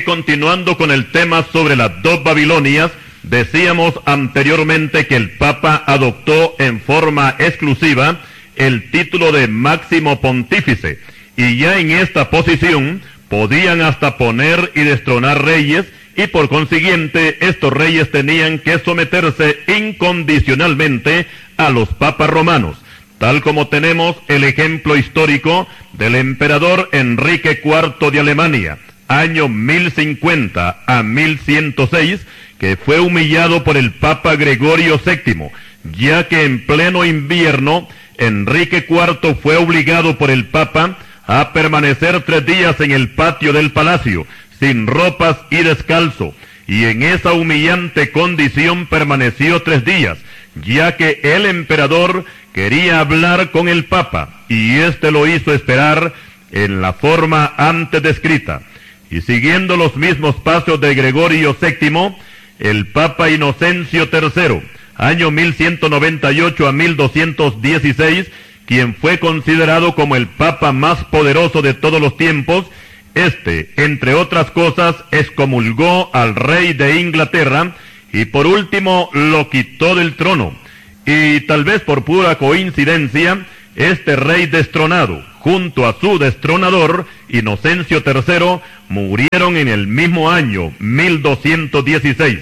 continuando con el tema sobre las dos Babilonias, decíamos anteriormente que el Papa adoptó en forma exclusiva el título de máximo pontífice, y ya en esta posición podían hasta poner y destronar reyes, y por consiguiente estos reyes tenían que someterse incondicionalmente a los papas romanos, tal como tenemos el ejemplo histórico del emperador Enrique IV de Alemania, año 1050 a 1106, que fue humillado por el Papa Gregorio VII, ya que en pleno invierno Enrique IV fue obligado por el Papa a permanecer 3 días en el patio del palacio, sin ropas y descalzo, y en esa humillante condición permaneció 3 días, ya que el emperador quería hablar con el Papa, y éste lo hizo esperar en la forma antes descrita. Y siguiendo los mismos pasos de Gregorio VII, el Papa Inocencio III, año 1198 a 1216, quien fue considerado como el Papa más poderoso de todos los tiempos, entre otras cosas, excomulgó al rey de Inglaterra y por último lo quitó del trono. Y tal vez por pura coincidencia, este rey destronado, junto a su destronador, Inocencio III, murieron en el mismo año, 1216.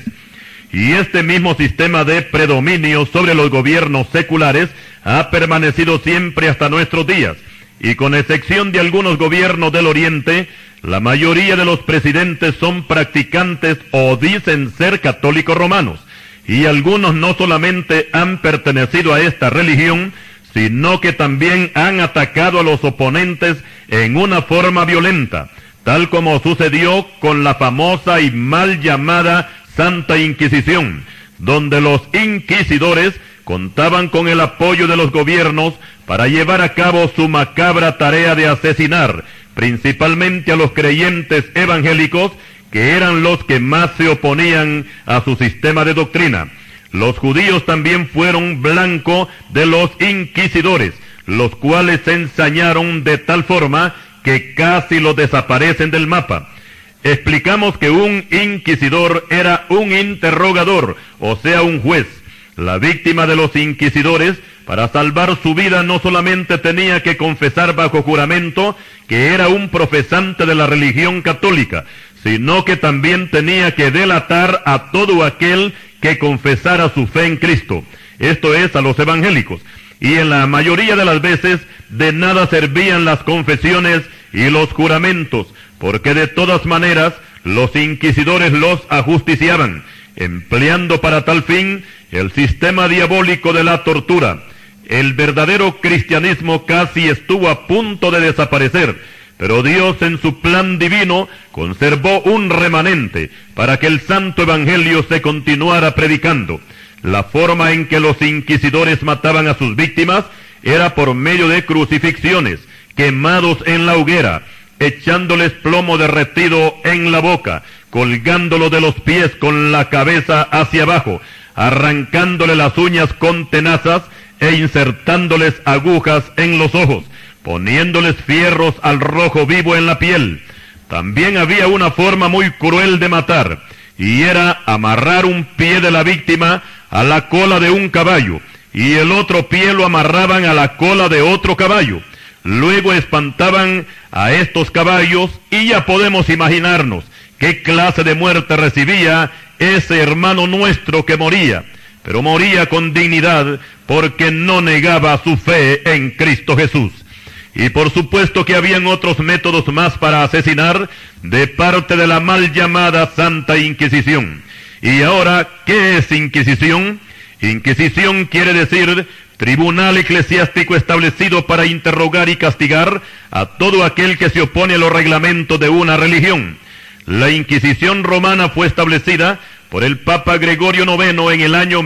Y este mismo sistema de predominio sobre los gobiernos seculares ha permanecido siempre hasta nuestros días, y con excepción de algunos gobiernos del Oriente, la mayoría de los presidentes son practicantes o dicen ser católicos romanos, y algunos no solamente han pertenecido a esta religión, sino que también han atacado a los oponentes en una forma violenta, tal como sucedió con la famosa y mal llamada Santa Inquisición, donde los inquisidores contaban con el apoyo de los gobiernos para llevar a cabo su macabra tarea de asesinar, principalmente a los creyentes evangélicos, que eran los que más se oponían a su sistema de doctrina. Los judíos también fueron blanco de los inquisidores, los cuales se ensañaron de tal forma que casi los desaparecen del mapa. Explicamos que un inquisidor era un interrogador, o sea, un juez. La víctima de los inquisidores, para salvar su vida, no solamente tenía que confesar bajo juramento que era un profesante de la religión católica, sino que también tenía que delatar a todo aquel que confesara su fe en Cristo, esto es, a los evangélicos. Y en la mayoría de las veces de nada servían las confesiones y los juramentos, porque de todas maneras los inquisidores los ajusticiaban, empleando para tal fin el sistema diabólico de la tortura. El verdadero cristianismo casi estuvo a punto de desaparecer, pero Dios en su plan divino conservó un remanente para que el santo evangelio se continuara predicando. La forma en que los inquisidores mataban a sus víctimas era por medio de crucifixiones, quemados en la hoguera, echándoles plomo derretido en la boca, colgándolo de los pies con la cabeza hacia abajo, arrancándole las uñas con tenazas e insertándoles agujas en los ojos, poniéndoles fierros al rojo vivo en la piel. También había una forma muy cruel de matar, y era amarrar un pie de la víctima a la cola de un caballo, y el otro pie lo amarraban a la cola de otro caballo. Luego espantaban a estos caballos, y ya podemos imaginarnos qué clase de muerte recibía ese hermano nuestro que moría, pero moría con dignidad porque no negaba su fe en Cristo Jesús. Y por supuesto que habían otros métodos más para asesinar de parte de la mal llamada Santa Inquisición. Y ahora, ¿qué es Inquisición? Inquisición quiere decir tribunal eclesiástico establecido para interrogar y castigar a todo aquel que se opone a los reglamentos de una religión. La Inquisición romana fue establecida por el Papa Gregorio IX en el año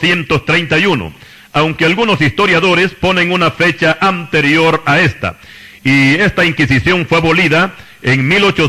1231, aunque algunos historiadores ponen una fecha anterior a esta. Y esta Inquisición fue abolida en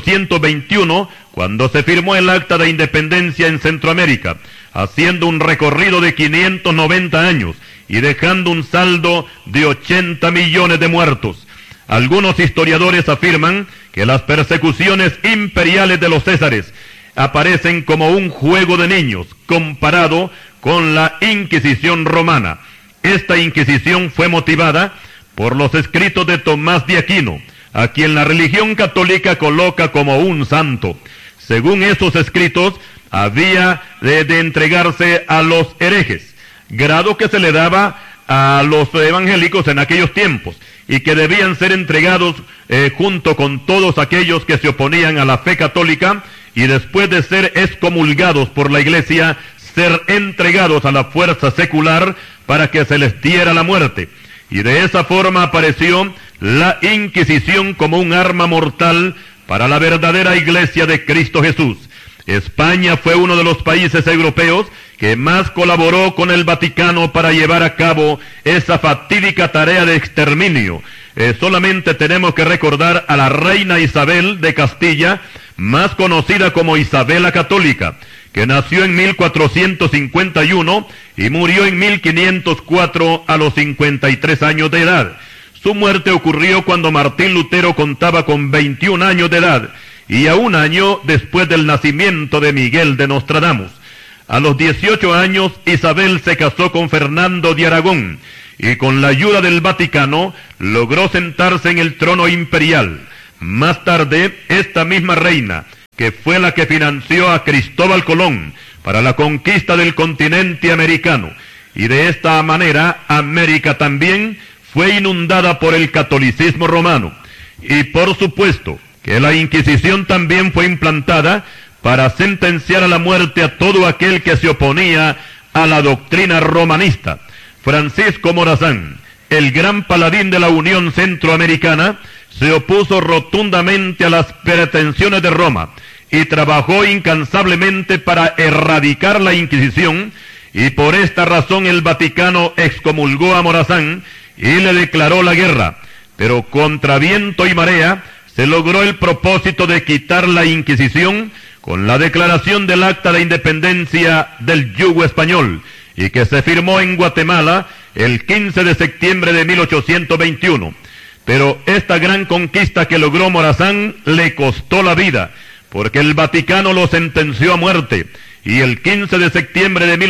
1821, cuando se firmó el Acta de Independencia en Centroamérica, haciendo un recorrido de 590 años y dejando un saldo de 80 millones de muertos. Algunos historiadores afirman que las persecuciones imperiales de los Césares aparecen como un juego de niños comparado con la Inquisición romana. Esta Inquisición fue motivada por los escritos de Tomás de Aquino, a quien la religión católica coloca como un santo. Según esos escritos, había de entregarse a los herejes, grado que se le daba a los evangélicos en aquellos tiempos, y que debían ser entregados junto con todos aquellos que se oponían a la fe católica, y después de ser excomulgados por la Iglesia, ser entregados a la fuerza secular para que se les diera la muerte. Y de esa forma apareció la Inquisición como un arma mortal para la verdadera Iglesia de Cristo Jesús. España fue uno de los países europeos que más colaboró con el Vaticano para llevar a cabo esa fatídica tarea de exterminio. Solamente tenemos que recordar a la reina Isabel de Castilla, más conocida como Isabel la Católica, que nació en 1451 y murió en 1504 a los 53 años de edad. Su muerte ocurrió cuando Martín Lutero contaba con 21 años de edad, y a un año después del nacimiento de Miguel de Nostradamus. A los 18 años, Isabel se casó con Fernando de Aragón, y con la ayuda del Vaticano logró sentarse en el trono imperial. Más tarde, esta misma reina, que fue la que financió a Cristóbal Colón para la conquista del continente americano, y de esta manera América también fue inundada por el catolicismo romano. Y por supuesto que la Inquisición también fue implantada para sentenciar a la muerte a todo aquel que se oponía a la doctrina romanista. Francisco Morazán, el gran paladín de la Unión Centroamericana, se opuso rotundamente a las pretensiones de Roma y trabajó incansablemente para erradicar la Inquisición, y por esta razón el Vaticano excomulgó a Morazán y le declaró la guerra. Pero contra viento y marea se logró el propósito de quitar la Inquisición con la declaración del Acta de Independencia del Yugo Español, y que se firmó en Guatemala el 15 de septiembre de 1821. Pero esta gran conquista que logró Morazán le costó la vida, porque el Vaticano lo sentenció a muerte, y el 15 de septiembre de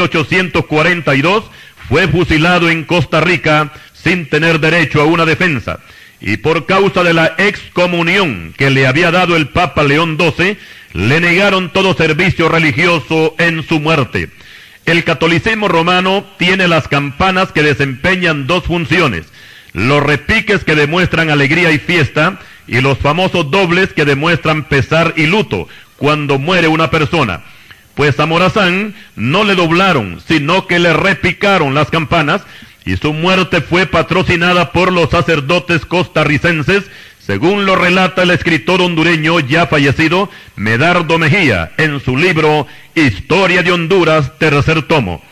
1842 fue fusilado en Costa Rica sin tener derecho a una defensa. Y por causa de la excomunión que le había dado el Papa León XII, le negaron todo servicio religioso en su muerte. El catolicismo romano tiene las campanas que desempeñan dos funciones: los repiques que demuestran alegría y fiesta, y los famosos dobles que demuestran pesar y luto cuando muere una persona. Pues a Morazán no le doblaron, sino que le repicaron las campanas, y su muerte fue patrocinada por los sacerdotes costarricenses, según lo relata el escritor hondureño ya fallecido Medardo Mejía en su libro Historia de Honduras, tercer tomo.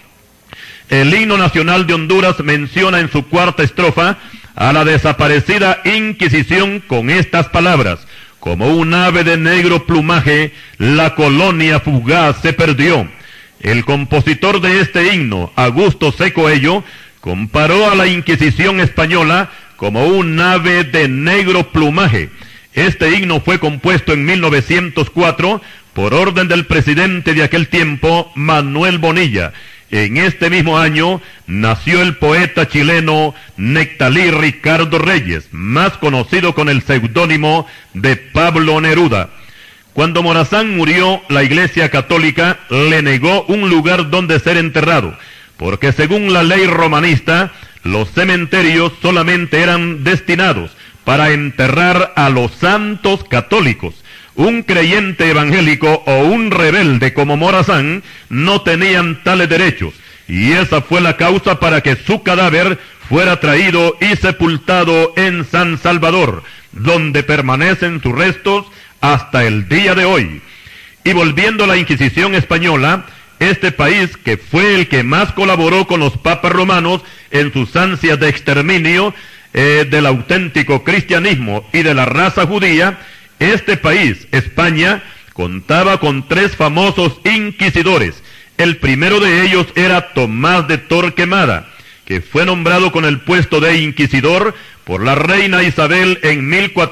El himno nacional de Honduras menciona en su cuarta estrofa a la desaparecida Inquisición con estas palabras: como un ave de negro plumaje, la colonia fugaz se perdió. El compositor de este himno, Augusto C. Coello, comparó a la Inquisición española como un ave de negro plumaje. Este himno fue compuesto en 1904 por orden del presidente de aquel tiempo, Manuel Bonilla. En este mismo año nació el poeta chileno Nectalí Ricardo Reyes, más conocido con el seudónimo de Pablo Neruda. Cuando Morazán murió, la Iglesia Católica le negó un lugar donde ser enterrado, porque según la ley romanista, los cementerios solamente eran destinados para enterrar a los santos católicos. Un creyente evangélico o un rebelde como Morazán no tenían tales derechos, y esa fue la causa para que su cadáver fuera traído y sepultado en San Salvador, donde permanecen sus restos hasta el día de hoy. Y volviendo a la Inquisición española, este país, que fue el que más colaboró con los papas romanos en sus ansias de exterminio del auténtico cristianismo y de la raza judía, este país, España, contaba con tres famosos inquisidores. El primero de ellos era Tomás de Torquemada, que fue nombrado con el puesto de inquisidor por la reina Isabel en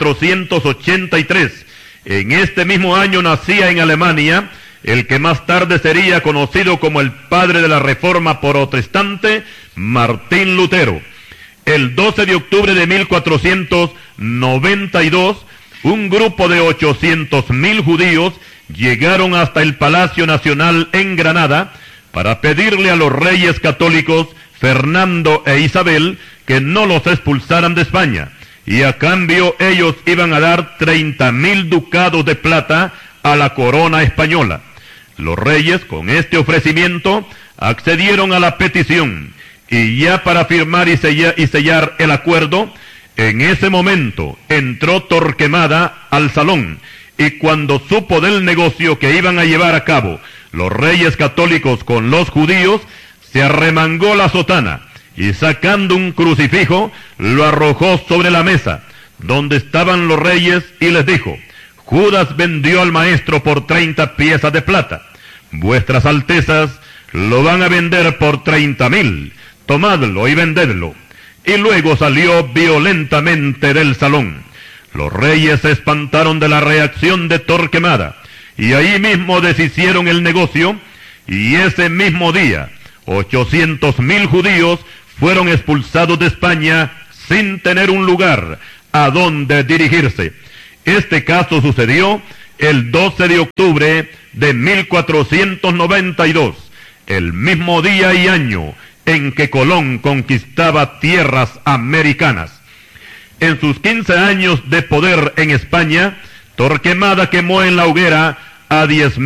1483. En este mismo año nacía en Alemania el que más tarde sería conocido como el padre de la Reforma protestante, Martín Lutero. El 12 de octubre de 1492, un grupo de 800,000 judíos llegaron hasta el Palacio Nacional en Granada para pedirle a los reyes católicos Fernando e Isabel que no los expulsaran de España, y a cambio ellos iban a dar 30,000 ducados de plata a la corona española. Los reyes, con este ofrecimiento, accedieron a la petición, y ya para firmar y sellar el acuerdo, en ese momento entró Torquemada al salón, y cuando supo del negocio que iban a llevar a cabo los reyes católicos con los judíos, se arremangó la sotana, y sacando un crucifijo, lo arrojó sobre la mesa, donde estaban los reyes, y les dijo: Judas vendió al maestro por 30 piezas de plata. Vuestras altezas lo van a vender por 30,000. Tomadlo y vendedlo. Y luego salió violentamente del salón. Los reyes se espantaron de la reacción de Torquemada, y ahí mismo deshicieron el negocio, y ese mismo día 800,000 judíos fueron expulsados de España sin tener un lugar a donde dirigirse. Este caso sucedió el 12 de octubre de 1492, el mismo día y año en que Colón conquistaba tierras americanas. En sus 15 años de poder en España, Torquemada quemó en la hoguera a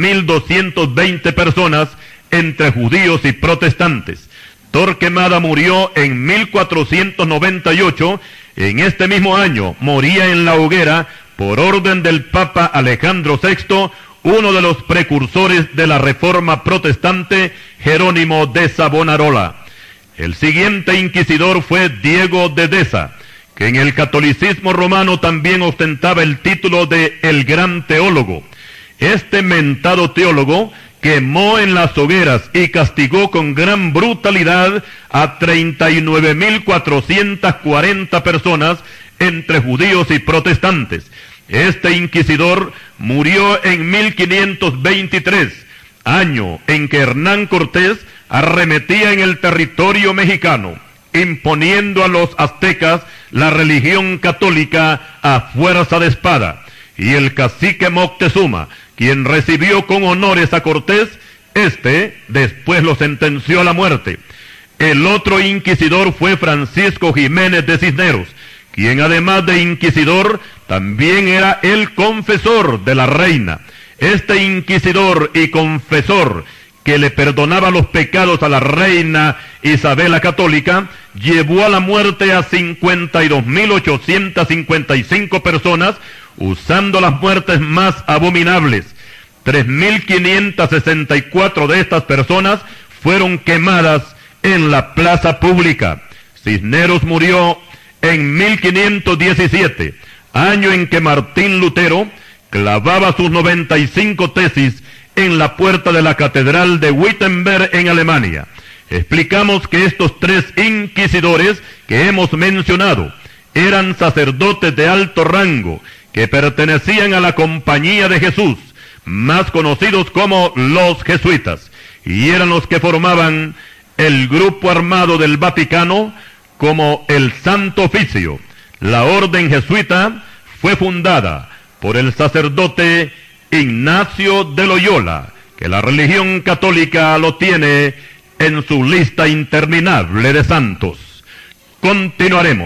10,220 personas entre judíos y protestantes. Torquemada murió en 1498. En este mismo año moría en la hoguera, por orden del Papa Alejandro VI, uno de los precursores de la Reforma protestante, Jerónimo de Savonarola. El siguiente inquisidor fue Diego de Deza, que en el catolicismo romano también ostentaba el título de el gran teólogo. Este mentado teólogo quemó en las hogueras y castigó con gran brutalidad a 39,440 personas entre judíos y protestantes. Este inquisidor murió en 1523, año en que Hernán Cortés arremetía en el territorio mexicano, imponiendo a los aztecas la religión católica a fuerza de espada, y el cacique Moctezuma, quien recibió con honores a Cortés, después lo sentenció a la muerte. El otro inquisidor fue Francisco Jiménez de Cisneros, quien además de inquisidor, también era el confesor de la reina. Este inquisidor y confesor, que le perdonaba los pecados a la reina Isabel la Católica, llevó a la muerte a 52,855 personas, usando las muertes más abominables. 3,564 de estas personas fueron quemadas en la plaza pública. Cisneros murió en 1517, año en que Martín Lutero clavaba sus 95 tesis en la puerta de la catedral de Wittenberg en Alemania. Explicamos que estos tres inquisidores que hemos mencionado eran sacerdotes de alto rango que pertenecían a la Compañía de Jesús, más conocidos como los jesuitas, y eran los que formaban el grupo armado del Vaticano como el Santo Oficio. La orden jesuita fue fundada por el sacerdote Ignacio de Loyola, que la religión católica lo tiene en su lista interminable de santos. Continuaremos.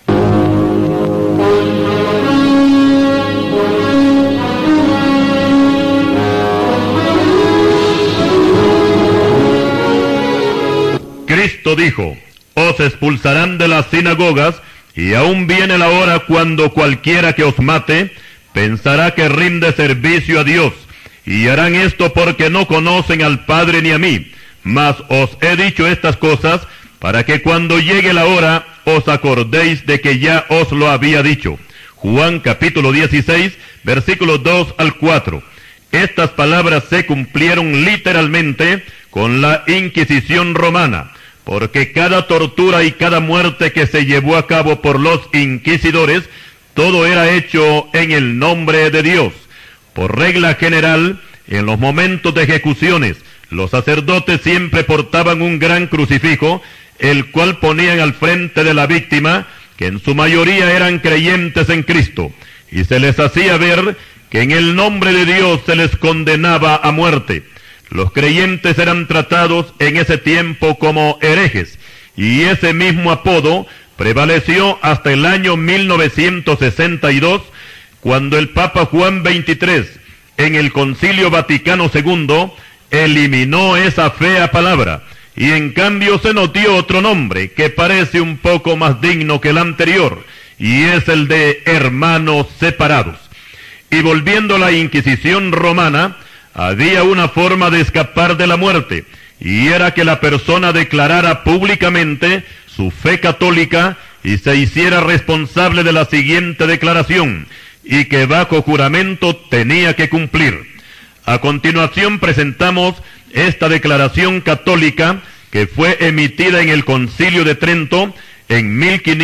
Cristo dijo: os expulsarán de las sinagogas, y aún viene la hora cuando cualquiera que os mate pensará que rinde servicio a Dios, y harán esto porque no conocen al Padre ni a mí. Mas os he dicho estas cosas para que cuando llegue la hora os acordéis de que ya os lo había dicho. Juan capítulo 16, versículos 2 al 4. Estas palabras se cumplieron literalmente con la Inquisición romana. porque cada tortura y cada muerte que se llevó a cabo por los inquisidores, todo era hecho en el nombre de Dios. Por regla general, en los momentos de ejecuciones, los sacerdotes siempre portaban un gran crucifijo, el cual ponían al frente de la víctima, que en su mayoría eran creyentes en Cristo, y se les hacía ver que en el nombre de Dios se les condenaba a muerte. Los creyentes eran tratados en ese tiempo como herejes, y ese mismo apodo prevaleció hasta el año 1962, cuando el Papa Juan XXIII, en el Concilio Vaticano II, eliminó esa fea palabra, y en cambio se nos dio otro nombre, que parece un poco más digno que el anterior, y es el de hermanos separados. Y volviendo a la Inquisición romana, había una forma de escapar de la muerte, y era que la persona declarara públicamente su fe católica y se hiciera responsable de la siguiente declaración, y que bajo juramento tenía que cumplir. A continuación presentamos esta declaración católica que fue emitida en el Concilio de Trento en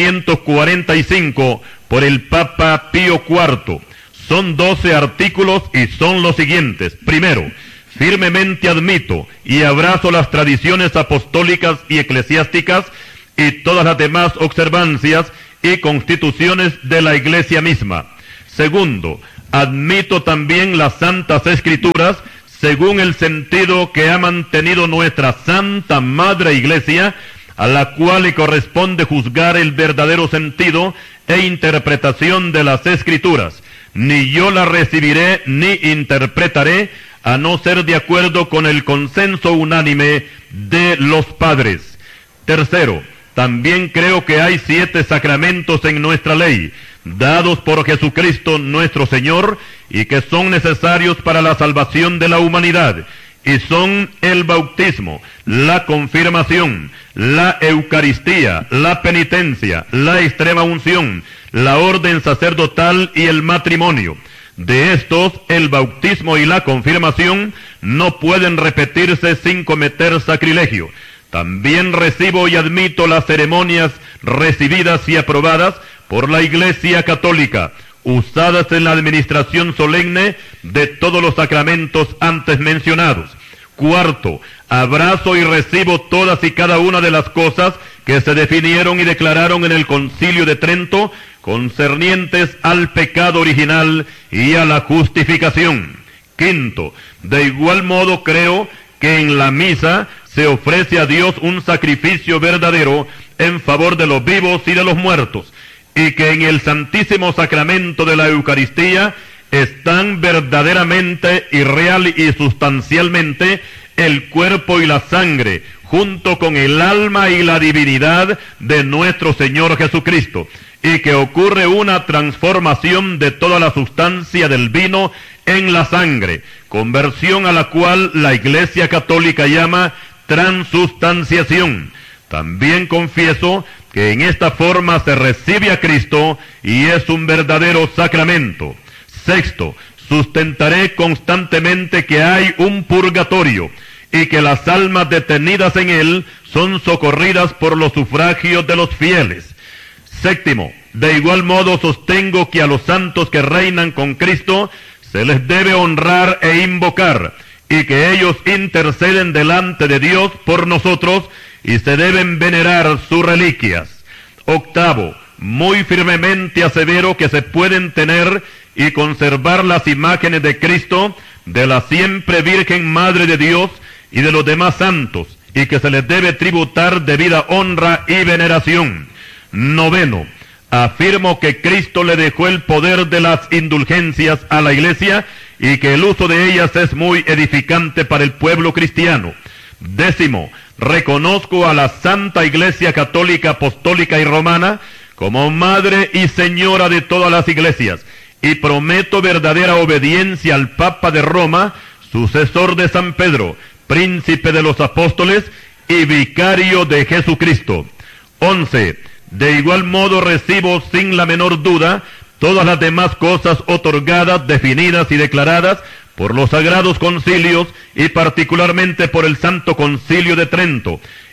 1545 por el Papa Pío IV. Son 12 artículos y son los siguientes. Primero, firmemente admito y abrazo las tradiciones apostólicas y eclesiásticas y todas las demás observancias y constituciones de la Iglesia misma. Segundo, admito también las Santas Escrituras según el sentido que ha mantenido nuestra Santa Madre Iglesia, a la cual le corresponde juzgar el verdadero sentido e interpretación de las Escrituras. Ni yo la recibiré ni interpretaré a no ser de acuerdo con el consenso unánime de los padres. Tercero, también creo que hay 7 sacramentos en nuestra ley, dados por Jesucristo nuestro Señor, y que son necesarios para la salvación de la humanidad, y son el bautismo, la confirmación, la Eucaristía, la penitencia, la extrema unción, la orden sacerdotal y el matrimonio. De estos, el bautismo y la confirmación no pueden repetirse sin cometer sacrilegio. También recibo y admito las ceremonias recibidas y aprobadas por la Iglesia Católica, usadas en la administración solemne de todos los sacramentos antes mencionados. Cuarto, abrazo y recibo todas y cada una de las cosas que se definieron y declararon en el Concilio de Trento concernientes al pecado original y a la justificación. Quinto, de igual modo creo que en la misa se ofrece a Dios un sacrificio verdadero en favor de los vivos y de los muertos, y que en el Santísimo Sacramento de la Eucaristía están verdaderamente y real y sustancialmente el cuerpo y la sangre, junto con el alma y la divinidad de nuestro Señor Jesucristo, y que ocurre una transformación de toda la sustancia del vino en la sangre, conversión a la cual la Iglesia Católica llama transustanciación. También confieso que en esta forma se recibe a Cristo y es un verdadero sacramento. Sexto, sustentaré constantemente que hay un purgatorio y que las almas detenidas en él son socorridas por los sufragios de los fieles. Séptimo, de igual modo sostengo que a los santos que reinan con Cristo se les debe honrar e invocar, y que ellos interceden delante de Dios por nosotros y se deben venerar sus reliquias. Octavo, muy firmemente asevero que se pueden tener y conservar las imágenes de Cristo, de la siempre Virgen Madre de Dios y de los demás santos, y que se les debe tributar debida honra y veneración. Noveno, afirmo que Cristo le dejó el poder de las indulgencias a la Iglesia y que el uso de ellas es muy edificante para el pueblo cristiano. Décimo, reconozco a la Santa Iglesia Católica, Apostólica y Romana como Madre y Señora de todas las iglesias, y prometo verdadera obediencia al Papa de Roma, sucesor de San Pedro, príncipe de los apóstoles y vicario de Jesucristo. 11. De igual modo recibo sin la menor duda todas las demás cosas otorgadas, definidas y declaradas por los sagrados concilios y particularmente por el Santo Concilio de Trento,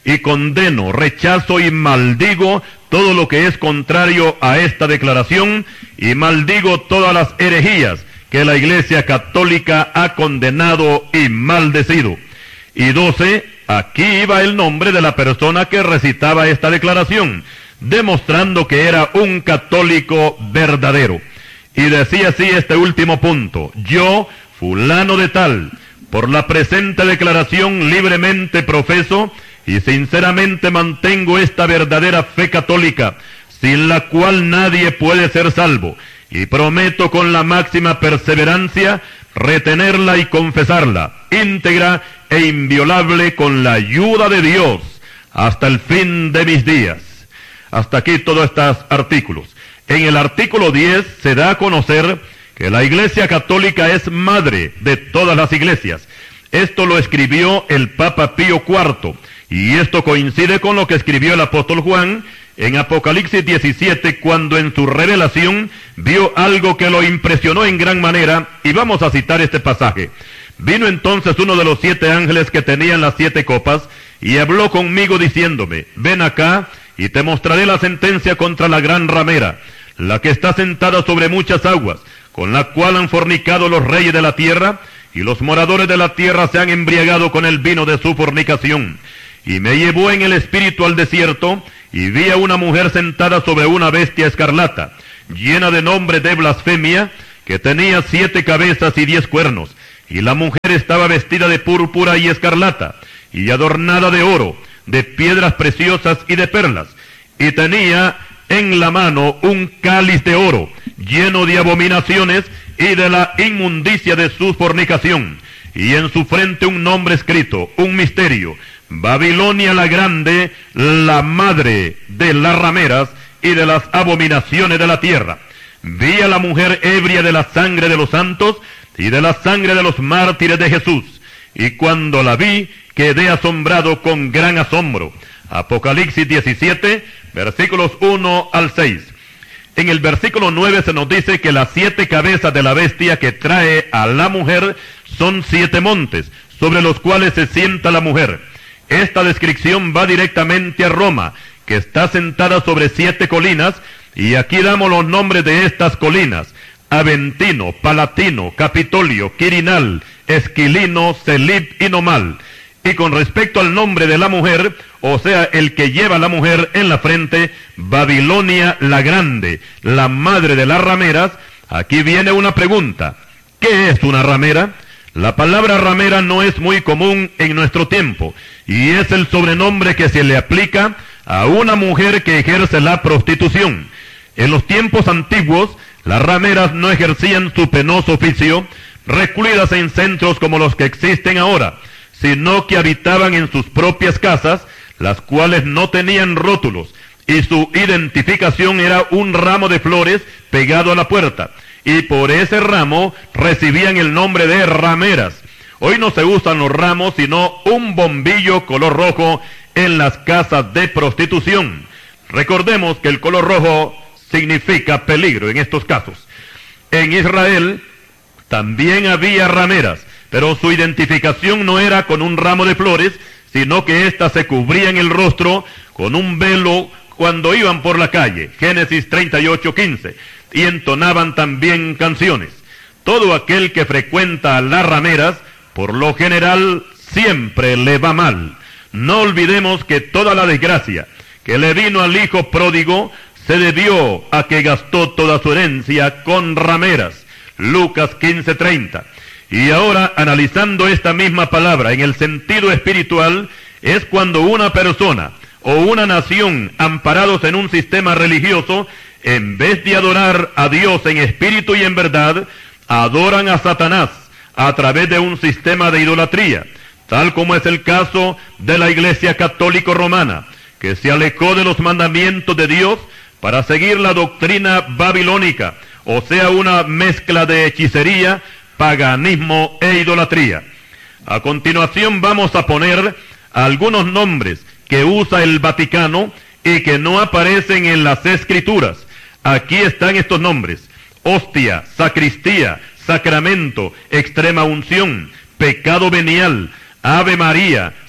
y condeno, rechazo y maldigo todo lo que es contrario a esta declaración, y maldigo todas las herejías que la Iglesia Católica ha condenado y maldecido. Y 12, aquí iba el nombre de la persona que recitaba esta declaración, demostrando que era un católico verdadero. Y decía así este último punto: yo, fulano de tal, por la presente declaración libremente profeso y sinceramente mantengo esta verdadera fe católica, sin la cual nadie puede ser salvo, y prometo con la máxima perseverancia retenerla y confesarla, íntegra e inviolable con la ayuda de Dios, hasta el fin de mis días. Hasta aquí todos estos artículos. En el artículo 10 se da a conocer que la Iglesia Católica es madre de todas las iglesias. Esto lo escribió el Papa Pío IV, y esto coincide con lo que escribió el apóstol Juan en Apocalipsis 17, cuando en su revelación vio algo que lo impresionó en gran manera, y vamos a citar este pasaje. Vino entonces uno de los 7 ángeles que tenían las 7 copas, y habló conmigo diciéndome: ven acá, y te mostraré la sentencia contra la gran ramera, la que está sentada sobre muchas aguas, con la cual han fornicado los reyes de la tierra, y los moradores de la tierra se han embriagado con el vino de su fornicación. Y me llevó en el espíritu al desierto, y vi a una mujer sentada sobre una bestia escarlata, llena de nombre de blasfemia, que tenía 7 cabezas y 10 cuernos, y la mujer estaba vestida de púrpura y escarlata, y adornada de oro, de piedras preciosas y de perlas, y tenía en la mano un cáliz de oro, lleno de abominaciones y de la inmundicia de su fornicación, y en su frente un nombre escrito, un misterio: Babilonia la Grande, la madre de las rameras y de las abominaciones de la tierra. Vi a la mujer ebria de la sangre de los santos y de la sangre de los mártires de Jesús, y cuando la vi, quedé asombrado con gran asombro. Apocalipsis 17, versículos 1 al 6. En el versículo 9 se nos dice que las 7 cabezas de la bestia que trae a la mujer son 7 montes, sobre los cuales se sienta la mujer. Esta descripción va directamente a Roma, que está sentada sobre 7 colinas, y aquí damos los nombres de estas colinas: Aventino, Palatino, Capitolio, Quirinal, Esquilino, Celip y Nomal. Y con respecto al nombre de la mujer, o sea, el que lleva a la mujer en la frente, Babilonia la Grande, la madre de las rameras, aquí viene una pregunta: ¿qué es una ramera? La palabra ramera no es muy común en nuestro tiempo, y es el sobrenombre que se le aplica a una mujer que ejerce la prostitución. En los tiempos antiguos, las rameras no ejercían su penoso oficio recluidas en centros como los que existen ahora, sino que habitaban en sus propias casas, las cuales no tenían rótulos, y su identificación era un ramo de flores pegado a la puerta, y por ese ramo recibían el nombre de rameras. Hoy no se usan los ramos, sino un bombillo color rojo en las casas de prostitución. Recordemos que el color rojo significa peligro en estos casos. En Israel también había rameras, pero su identificación no era con un ramo de flores, sino que éstas se cubrían el rostro con un velo cuando iban por la calle. Génesis 38:15. Y entonaban también canciones. Todo aquel que frecuenta las rameras, por lo general, siempre le va mal. No olvidemos que toda la desgracia que le vino al hijo pródigo se debió a que gastó toda su herencia con rameras. Lucas 15:30. Y ahora, analizando esta misma palabra en el sentido espiritual, es cuando una persona o una nación, amparados en un sistema religioso, en vez de adorar a Dios en espíritu y en verdad, adoran a Satanás a través de un sistema de idolatría, tal como es el caso de la Iglesia Católica Romana, que se alejó de los mandamientos de Dios para seguir la doctrina babilónica, o sea, una mezcla de hechicería, paganismo e idolatría. A continuación vamos a poner algunos nombres que usa el Vaticano y que no aparecen en las Escrituras. Aquí están estos nombres: hostia, sacristía, sacramento, extrema unción, pecado venial, Ave María,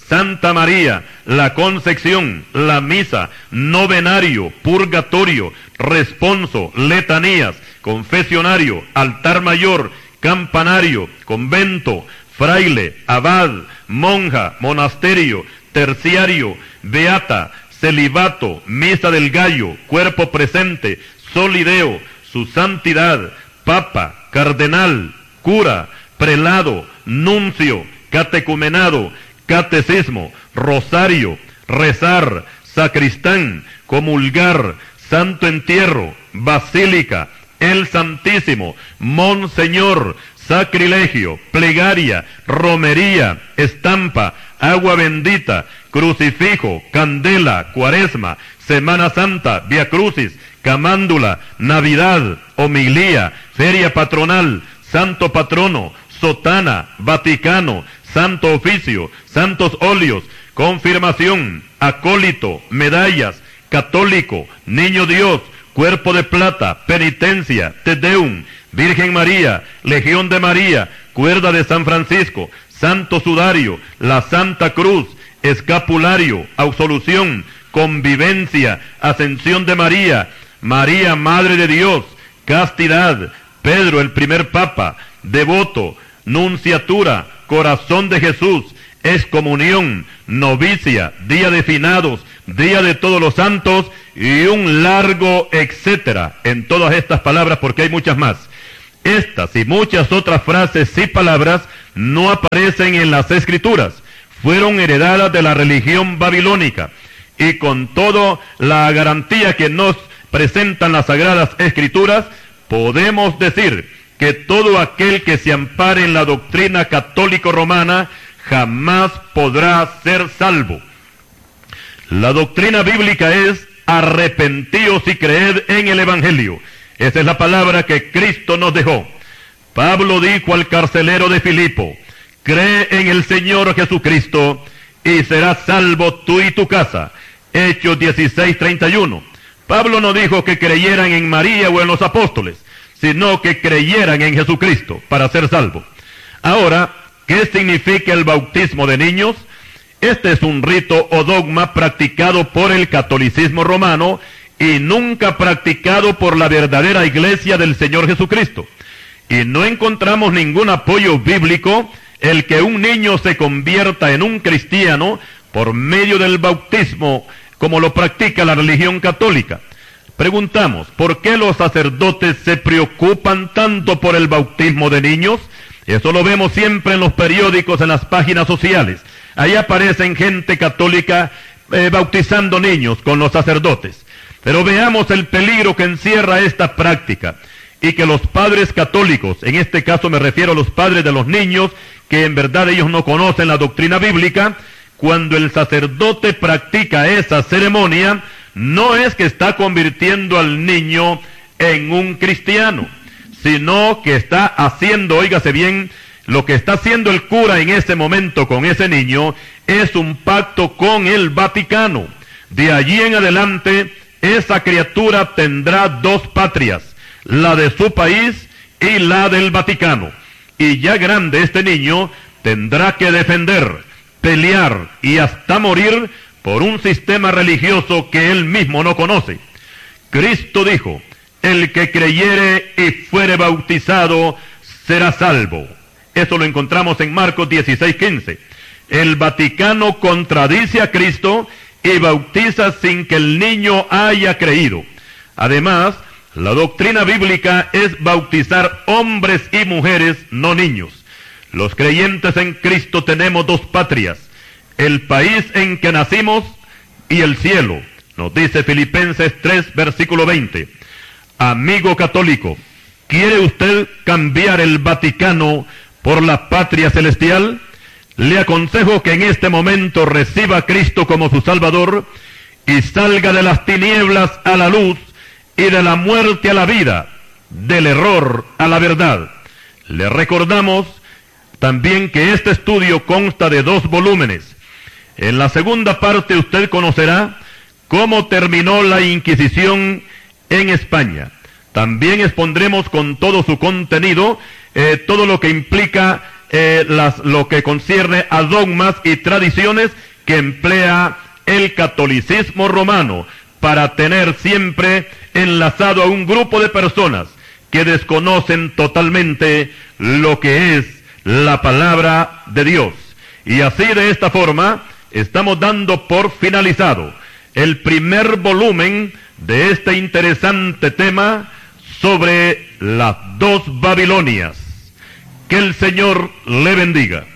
Santa María, la Concepción, la Misa, Novenario, Purgatorio, Responso, Letanías, Confesionario, Altar Mayor, Campanario, Convento, Fraile, Abad, Monja, Monasterio, Terciario, Beata, Celibato, Misa del Gallo, Cuerpo Presente, Solideo, Su Santidad, Papa, Cardenal, Cura, Prelado, Nuncio, Catecumenado, Catecismo, Rosario, Rezar, Sacristán, Comulgar, Santo Entierro, Basílica, el Santísimo, Monseñor, Sacrilegio, Plegaria, Romería, Estampa, Agua Bendita, Crucifijo, Candela, Cuaresma, Semana Santa, Via Crucis, Camándula, Navidad, Homilía, Feria Patronal, Santo Patrono, Sotana, Vaticano, Santo Oficio, Santos Óleos, Confirmación, Acólito, Medallas, Católico, Niño Dios, Cuerpo de Plata, Penitencia, Te Deum, Virgen María, Legión de María, Cuerda de San Francisco, Santo Sudario, la Santa Cruz, Escapulario, Absolución, Convivencia, Ascensión de María, María Madre de Dios, Castidad, Pedro el primer Papa, Devoto, Nunciatura, Corazón de Jesús, Excomunión, Novicia, Día de Finados, Día de Todos los Santos y un largo etcétera en todas estas palabras, porque hay muchas más. Estas y muchas otras frases y palabras no aparecen en las Escrituras, fueron heredadas de la religión babilónica, y con toda la garantía que nos presentan las Sagradas Escrituras, podemos decir que todo aquel que se ampare en la doctrina católico-romana jamás podrá ser salvo. La doctrina bíblica es: arrepentíos y creed en el Evangelio. Esa es la palabra que Cristo nos dejó. Pablo dijo al carcelero de Filipo: cree en el Señor Jesucristo y serás salvo tú y tu casa. Hechos 16:31. Pablo no dijo que creyeran en María o en los apóstoles, sino que creyeran en Jesucristo para ser salvos. Ahora, ¿qué significa el bautismo de niños? Este es un rito o dogma practicado por el catolicismo romano y nunca practicado por la verdadera iglesia del Señor Jesucristo. Y no encontramos ningún apoyo bíblico el que un niño se convierta en un cristiano por medio del bautismo, como lo practica la religión católica. Preguntamos, ¿por qué los sacerdotes se preocupan tanto por el bautismo de niños? Eso lo vemos siempre en los periódicos, en las páginas sociales. Ahí aparecen gente católica bautizando niños con los sacerdotes. Pero veamos el peligro que encierra esta práctica, y que los padres católicos, en este caso me refiero a los padres de los niños, que en verdad ellos no conocen la doctrina bíblica, cuando el sacerdote practica esa ceremonia, no es que está convirtiendo al niño en un cristiano, sino que está haciendo, óigase bien, lo que está haciendo el cura en ese momento con ese niño es un pacto con el Vaticano. De allí en adelante, esa criatura tendrá dos patrias, la de su país y la del Vaticano. Y ya grande este niño tendrá que defender, pelear y hasta morir por un sistema religioso que él mismo no conoce. Cristo dijo: el que creyere y fuere bautizado será salvo. Eso lo encontramos en Marcos 16:15. El Vaticano contradice a Cristo y bautiza sin que el niño haya creído. Además, la doctrina bíblica es bautizar hombres y mujeres, no niños. Los creyentes en Cristo tenemos dos patrias: el país en que nacimos y el cielo. Nos dice Filipenses 3, versículo 20. Amigo católico, ¿quiere usted cambiar el Vaticano por la patria celestial? Le aconsejo que en este momento reciba a Cristo como su Salvador y salga de las tinieblas a la luz y de la muerte a la vida, del error a la verdad. Le recordamos también que este estudio consta de 2 volúmenes. En la segunda parte usted conocerá cómo terminó la Inquisición en España. También expondremos con todo su contenido todo lo que implica lo que concierne a dogmas y tradiciones que emplea el catolicismo romano para tener siempre enlazado a un grupo de personas que desconocen totalmente lo que es la palabra de Dios. Y así, de esta forma, estamos dando por finalizado el primer volumen de este interesante tema sobre las dos Babilonias. Que el Señor le bendiga.